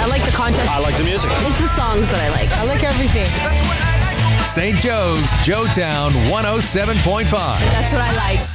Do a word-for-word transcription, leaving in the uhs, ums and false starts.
I like the contest. I like the music. It's the songs that I like. I like everything. Saint Joe's, Joetown one oh seven point five. That's what I like.